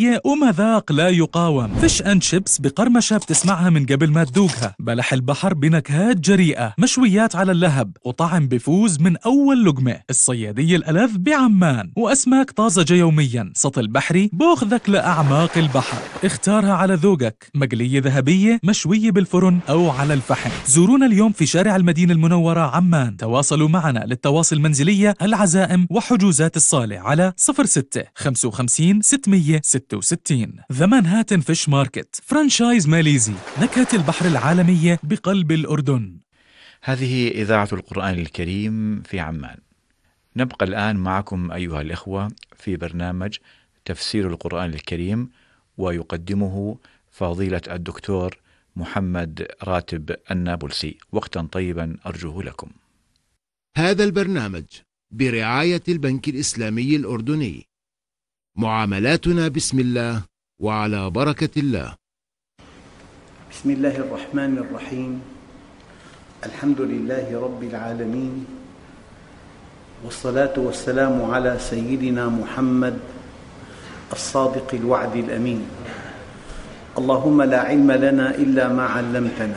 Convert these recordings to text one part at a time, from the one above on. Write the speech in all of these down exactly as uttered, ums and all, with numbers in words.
صحية ومذاق لا يقاوم. فيش أند شيبس بقرمشة بتسمعها من قبل ما تذوقها، بلح البحر بنكهات جريئة، مشويات على اللهب وطعم بفوز من أول لقمة، الصيادية الألذ بعمان وأسماك طازجة يوميا، سطل بحري بأخذك لأعماق البحر. اختارها على ذوقك، مقلية ذهبية، مشوية بالفرن أو على الفحم. زورونا اليوم في شارع المدينة المنورة عمان. تواصلوا معنا للتواصل المنزلية، العزائم وحجوزات الصالة على صفر ستة خمسة خمسين ستمية ستة وستين. ذا مانهاتن فيش ماركت، فرانشايز ماليزي، نكهة البحر العالمية بقلب الأردن. هذه إذاعة القرآن الكريم في عمان. نبقى الآن معكم أيها الإخوة في برنامج تفسير القرآن الكريم، ويقدمه فضيلة الدكتور محمد راتب النابلسي. وقتا طيبا أرجوه لكم. هذا البرنامج برعاية البنك الإسلامي الأردني. معاملاتنا بسم الله وعلى بركة الله. بسم الله الرحمن الرحيم. الحمد لله رب العالمين، والصلاة والسلام على سيدنا محمد الصادق الوعد الأمين. اللهم لا علم لنا إلا ما علمتنا،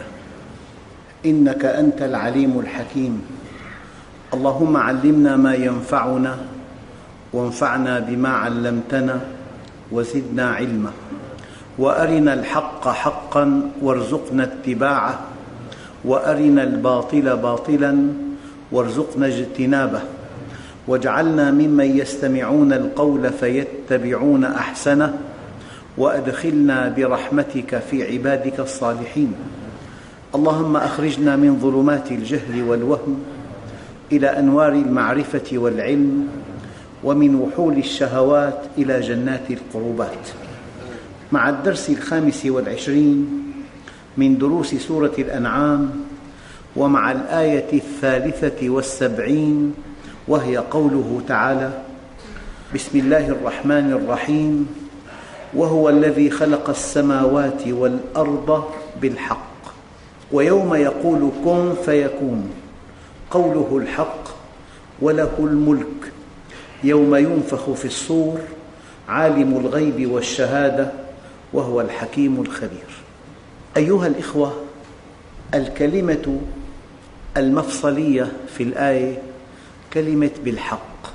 إنك أنت العليم الحكيم. اللهم علمنا ما ينفعنا، وانفعنا بما علمتنا، وزدنا علما، وأرنا الحق حقا وارزقنا اتباعه، وأرنا الباطل باطلا وارزقنا اجتنابه، واجعلنا ممن يستمعون القول فيتبعون أحسنه، وأدخلنا برحمتك في عبادك الصالحين. اللهم أخرجنا من ظلمات الجهل والوهم إلى أنوار المعرفة والعلم، ومن وحول الشهوات إلى جنات القربات. مع الدرس الخامس والعشرين من دروس سورة الأنعام، ومع الآية الثالثة والسبعين، وهي قوله تعالى: بسم الله الرحمن الرحيم، وهو الذي خلق السماوات والأرض بالحق، ويوم يقول كن فيكون، قوله الحق، وله الملك يوم ينفخ في الصور، عالم الغيب والشهادة، وهو الحكيم الخبير. أيها الإخوة، الكلمة المفصلية في الآية كلمة بالحق.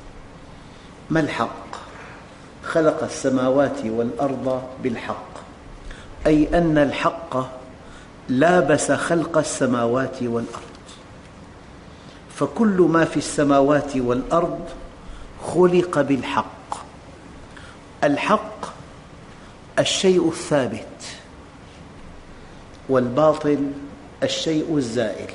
ما الحق؟ خلق السماوات والأرض بالحق، أي أن الحق لابس خلق السماوات والأرض، فكل ما في السماوات والأرض خلق بالحق. الحق الشيء الثابت، والباطل الشيء الزائل.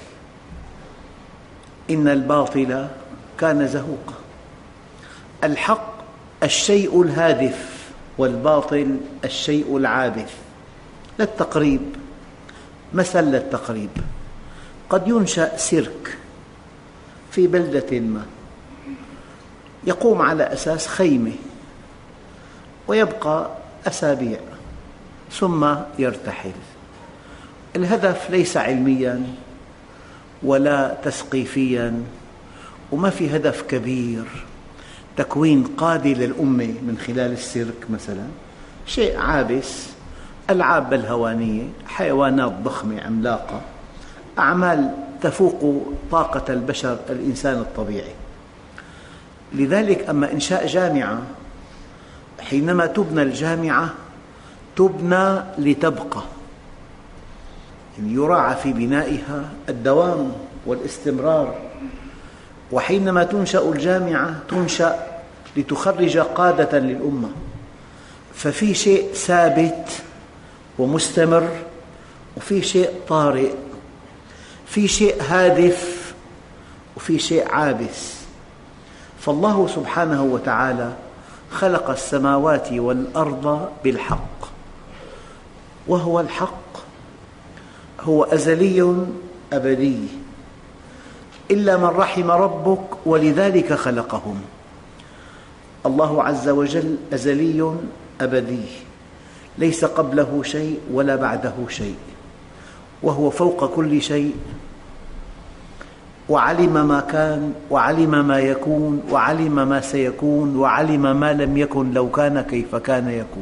إن الباطل كان زهوقا. الحق الشيء الهادف، والباطل الشيء العابث. للتقريب، مثل للتقريب، قد ينشأ سيرك في بلدة ما، يقوم على أساس خيمة ويبقى أسابيع ثم يرتحل. الهدف ليس علمياً ولا تثقيفياً، وما في هدف كبير تكوين قادة للأمة من خلال السيرك مثلاً، شيء عابس، ألعاب بالهوانية، حيوانات ضخمة عملاقة، أعمال تفوق طاقة البشر الإنسان الطبيعي. لذلك أما إنشاء جامعة، حينما تبنى الجامعة تبنى لتبقى، يعني يراعى في بنائها الدوام والاستمرار. وحينما تنشأ الجامعة تنشأ لتخرج قادة للأمة. ففي شيء ثابت ومستمر، وفي شيء طارئ، في شيء هادف وفي شيء عابس. فالله سبحانه وتعالى خلق السماوات والأرض بالحق، وهو الحق هو أزلي أبدي، إلا من رحم ربك ولذلك خلقهم. الله عز وجل أزلي أبدي، ليس قبله شيء ولا بعده شيء، وهو فوق كل شيء، وعلم ما كان، وعلم ما يكون، وعلم ما سيكون، وعلم ما لم يكن لو كان كيف كان يكون.